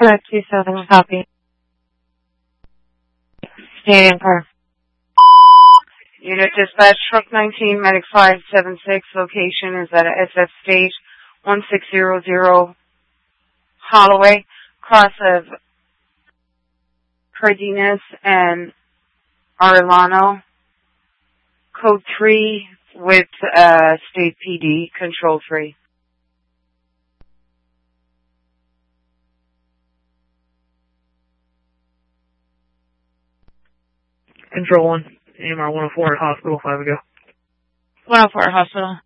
27 copy. Stadium car. Unit dispatch, truck 19, medic 576, location is at SF stage 1600 Holloway, cross of Cardenas and Arellano, code 3 with state PD, control 3. Control 1, AMR 104 at Hospital, 5 ago. 104 hospital.